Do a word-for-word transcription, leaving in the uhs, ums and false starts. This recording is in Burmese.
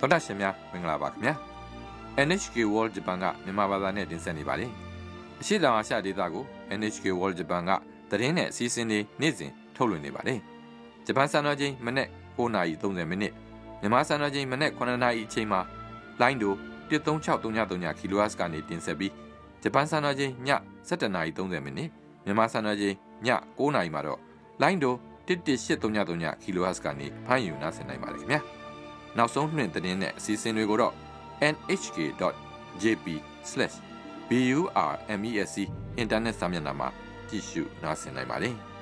တော်တာရှင်များမင်္ဂလာပါခင်ဗျာ N H K World Japan ကမြန်မာဘာသာနဲ့တင်ဆက်နေပါတယ်အရှိတောင်အာရှဒေသကို N H K World Japan ကသတင်းနဲ့အစီအစဉ်တွေနေ့စဉ်ထုတ်လွှင့်နေပါတယ်ဂျပန်စံတော်ချိန်မနေ့၉နာရီ၃၀မိနစ်မြန်မာစံတော်ချိန်မနေ့9နာရီအချိန်မှာလိုင်းဒိုတစ်သုံး၆၃၃ည kHz ကနေတင်ဆက်ပြီးဂျပန်စံတော်ချိန်ည၁၇နာရီ၃၀မိနစ်မြန်မာစံတော်ချိန်ည၉နာရီမှာတော့လိုင်းဒိုတစ်တစ်၈၃၃ည kHz ကနေဖမ်းယူနားဆင်နိုင်ပါတယ်ခင်ဗျာနောက်ဆုံးနှင့်သတင်းနဲ့အစီအစဉ်တွေကိုတော့ n h k dot j p slash burmesc အင်တာနက်စာမျက်နှာမှာကြည့်ရှုနားဆင်နိုင်ပါတယ်